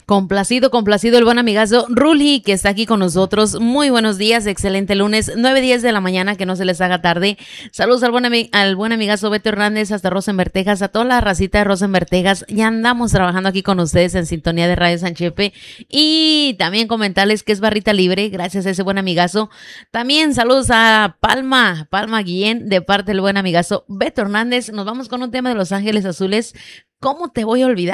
Complacido, complacido el buen amigazo Ruli, que está aquí con nosotros. Muy buenos días, excelente lunes, 9:10 de la mañana, que no se les haga tarde. Saludos al buen amigazo Beto Hernández, hasta Rosenberg, Texas, a toda la racita de Rosenberg, Texas. Ya andamos trabajando aquí con ustedes en sintonía de Radio San Chepe. Y también comentarles que es barrita libre, gracias a ese buen amigazo. También saludos a Palma Guillén, de parte del buen amigazo Beto Hernández. Nos vamos con un tema de Los Ángeles Azules. ¿Cómo te voy a olvidar?